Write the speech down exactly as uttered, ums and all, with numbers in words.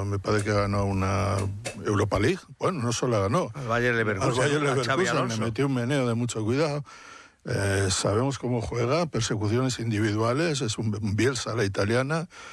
me parece que ganó una Europa League. Bueno, no solo la ganó. Al Bayer Leverkusen. Al Bayer Leverkusen le le metió un meneo de mucho cuidado. Eh, sabemos cómo juega, persecuciones individuales, es un, un Bielsa a la italiana.